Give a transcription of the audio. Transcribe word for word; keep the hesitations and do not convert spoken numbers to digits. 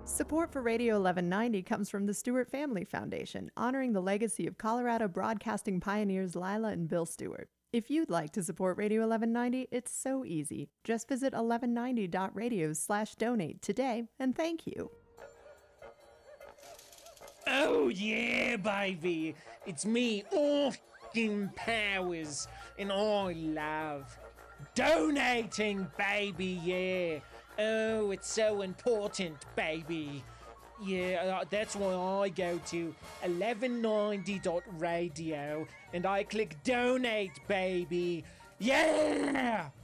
Support for Radio eleven ninety comes from the Stewart Family Foundation, honoring the legacy of Colorado broadcasting pioneers Lila and Bill Stewart. If you'd like to support Radio eleven ninety, it's so easy. Just visit eleven ninety dot radio slash donate today, and thank you. Oh yeah, baby! It's me, Austin Powers, and I love donating, baby, yeah! Oh, it's so important, baby. Yeah, uh, that's why I go to eleven ninety dot radio and I click donate, baby. Yeah!